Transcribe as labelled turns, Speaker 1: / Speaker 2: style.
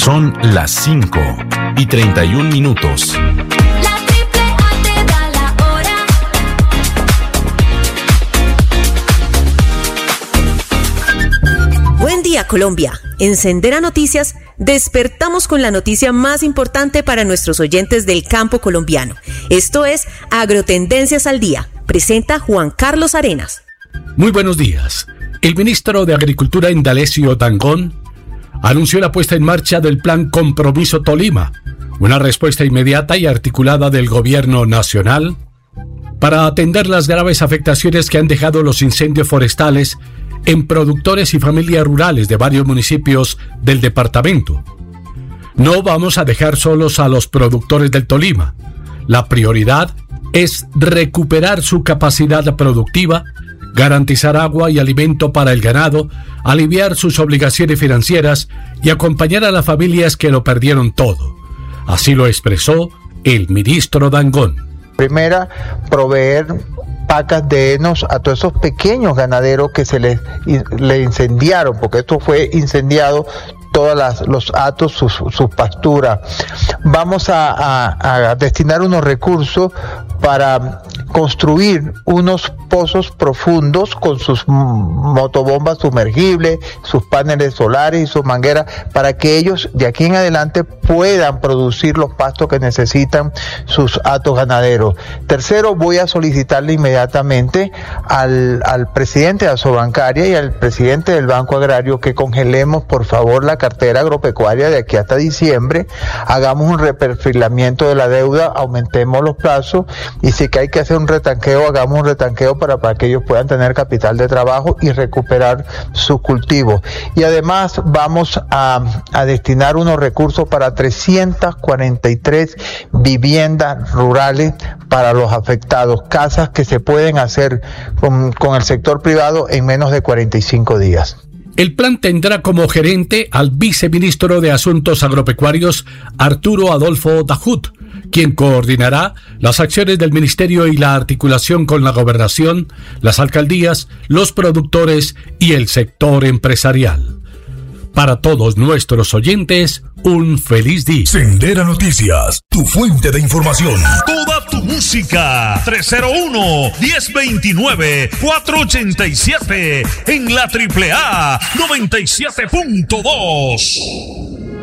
Speaker 1: Son las 5:31.
Speaker 2: La Triple A te da la hora.
Speaker 3: Buen día, Colombia. En Sendera Noticias despertamos con la noticia más importante para nuestros oyentes del campo colombiano. Esto es Agrotendencias al Día. Presenta Juan Carlos Arenas.
Speaker 4: Muy buenos días. El ministro de Agricultura, Indalecio Dangond, anunció la puesta en marcha del Plan Compromiso Tolima, una respuesta inmediata y articulada del gobierno nacional para atender las graves afectaciones que han dejado los incendios forestales en productores y familias rurales de varios municipios del departamento. No vamos a dejar solos a los productores del Tolima. La prioridad es recuperar su capacidad productiva, garantizar agua y alimento para el ganado, aliviar sus obligaciones financieras y acompañar a las familias que lo perdieron todo. Así lo expresó el ministro Dangond.
Speaker 5: Primera, proveer pacas de henos a todos esos pequeños ganaderos que se le incendiaron, porque esto fue incendiado, todos los hatos, sus pasturas. Vamos a destinar unos recursos para construir unos pozos profundos con sus motobombas sumergibles, sus paneles solares y sus mangueras, para que ellos de aquí en adelante puedan producir los pastos que necesitan sus hatos ganaderos. Tercero, voy a solicitarle inmediatamente al presidente de Asobancaria y al presidente del Banco Agrario que congelemos por favor la cartera agropecuaria de aquí hasta diciembre, hagamos un reperfilamiento de la deuda, aumentemos los plazos y si que hay que hacer un retanqueo, hagamos un retanqueo para que ellos puedan tener capital de trabajo y recuperar sus cultivos. Y además vamos a destinar unos recursos para 343 viviendas rurales para los afectados, casas que se pueden hacer con el sector privado en menos de 45 días.
Speaker 4: El plan tendrá como gerente al viceministro de Asuntos Agropecuarios, Arturo Adolfo Dajut, quien coordinará las acciones del ministerio y la articulación con la gobernación, las alcaldías, los productores y el sector empresarial. Para todos nuestros oyentes, un feliz día.
Speaker 6: Sendera Noticias, tu fuente de información.
Speaker 7: Toda tu música, 301-1029-487, en la Triple A 97.2.